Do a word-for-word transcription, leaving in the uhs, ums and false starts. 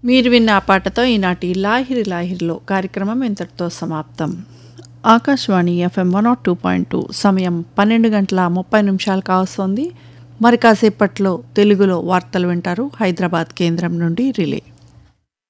మీరు విన్న ఆ పాటతో ఈనాటి లాహిరి లాహిరిలో కార్యక్రమం ఇంతటితో సమాప్తం. Akashvani FM one not two point two సమయం పన్నెండు గంటల ముప్పై నిమిషాలు కావస్తోంది. మరి కాసేపట్లో తెలుగులో వార్తలు వింటారు హైదరాబాద్ కేంద్రం నుండి రిలే.